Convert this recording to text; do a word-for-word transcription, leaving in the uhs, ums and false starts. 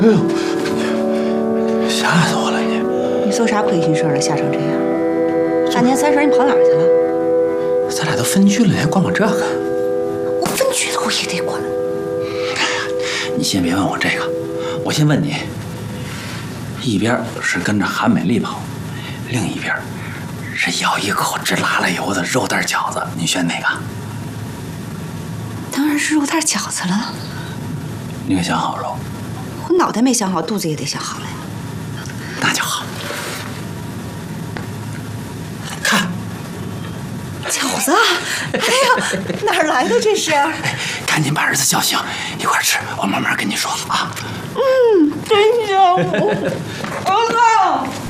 哎呦，吓死我了你！ 你做啥亏心事了？吓成这样！大年三十你跑哪儿去了？ 咱俩都分居了，你还管我这个？ 我分居了我也得管。 哎呀，你先别问我这个，我先问你，一边是跟着韩美丽跑，另一边是咬一口直拉拉油的肉蛋饺子，你选哪个？ 当然是肉蛋饺子了。 你可想好了？ 我脑袋没想好，肚子也得想好了。 那就好。看， 饺子，哎呀，哪儿来的这是？ 赶紧把儿子叫醒，一块吃，我慢慢跟你说啊。 嗯，真香。儿子。